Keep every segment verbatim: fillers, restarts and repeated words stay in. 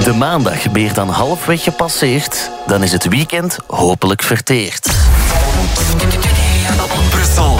De maandag meer dan halfweg gepasseerd, dan is het weekend hopelijk verteerd. Brussel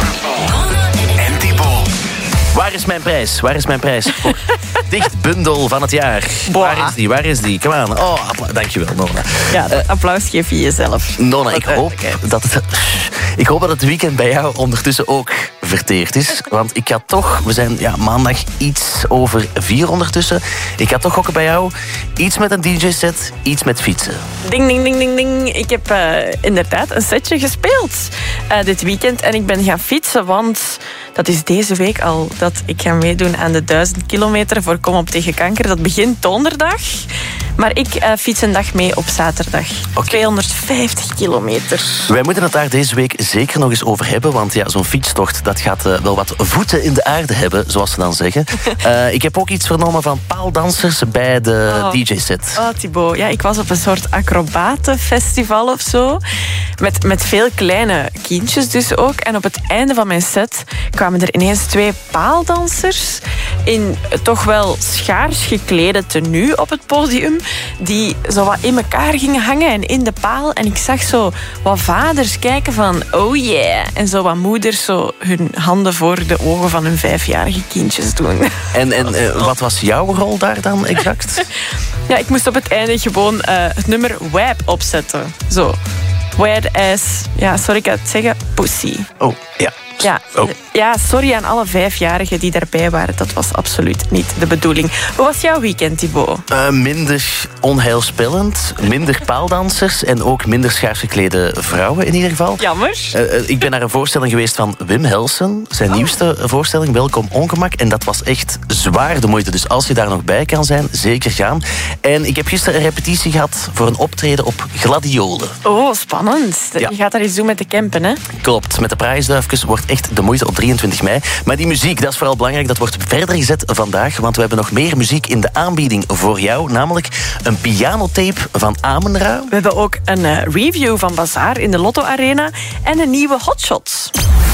en Thibaut. Waar is mijn prijs? Waar is mijn prijs? Voor dichtbundel van het jaar. Waar is die? Waar is die? Kom aan. Oh, appla- dankjewel, Nona. Ja, dat applaus geef je jezelf. Nona, ik hoop, dat het, ik hoop dat het weekend bij jou ondertussen ook verteerd is. Want ik ga toch, we zijn ja, maandag iets over vier ondertussen. Ik ga toch gokken bij jou. Iets met een D J-set, iets met fietsen. Ding, ding, ding, ding, ding. Ik heb uh, inderdaad een setje gespeeld uh, dit weekend. En ik ben gaan fietsen, want dat is deze week al dat ik ga meedoen aan de duizend kilometer voor Kom op tegen kanker. Dat begint donderdag. Maar ik uh, fiets een dag mee op zaterdag. Okay. tweehonderdvijftig kilometer. Wij moeten het daar deze week zeker nog eens over hebben. Want ja, zo'n fietstocht dat gaat uh, wel wat voeten in de aarde hebben, zoals ze dan zeggen. uh, ik heb ook iets vernomen van paaldansers bij de oh. D J-set. Oh, Thibaut. Ja, ik was op een soort acrobatenfestival of zo. Met, met veel kleine kindjes dus ook. En op het einde van mijn set kwamen er ineens twee paaldansers in toch wel schaars geklede tenue op het podium, die zo wat in elkaar gingen hangen en in de paal. En ik zag zo wat vaders kijken van oh yeah. En zo wat moeders zo hun handen voor de ogen van hun vijfjarige kindjes doen. En, en uh, wat was jouw rol daar dan exact? Ja, ik moest op het einde gewoon uh, het nummer W A P opzetten. Zo. Wet as, ja, sorry, ik ga het zeggen, pussy. Oh, ja. Ja, oh. ja, sorry aan alle vijfjarigen die daarbij waren. Dat was absoluut niet de bedoeling. Hoe was jouw weekend, Thibaut? Uh, minder onheilspellend, minder paaldansers en ook minder schaars geklede vrouwen in ieder geval. Jammer. Uh, uh, ik ben naar een voorstelling geweest van Wim Helsen. Zijn oh. nieuwste voorstelling, Welkom Ongemak. En dat was echt zwaar de moeite. Dus als je daar nog bij kan zijn, zeker gaan. En ik heb gisteren een repetitie gehad voor een optreden op Gladiolen. Oh, spannend. Ja. Je gaat daar iets doen met de Kempen, hè? Klopt, met de prijsduifjes wordt echt de moeite op drieëntwintig mei. Maar die muziek, dat is vooral belangrijk. Dat wordt verder gezet vandaag, want we hebben nog meer muziek in de aanbieding voor jou. Namelijk een pianotape van Amen-Ra. We hebben ook een uh, review van Bazaar in de Lotto Arena en een nieuwe Hotshots.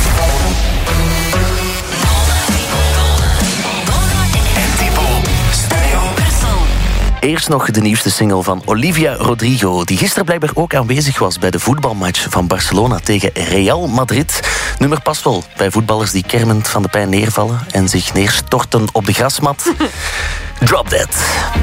Eerst nog de nieuwste single van Olivia Rodrigo, die gisteren blijkbaar ook aanwezig was bij de voetbalmatch van Barcelona tegen Real Madrid. Nummer past wel bij voetballers die kermend van de pijn neervallen en zich neerstorten op de grasmat. Drop That.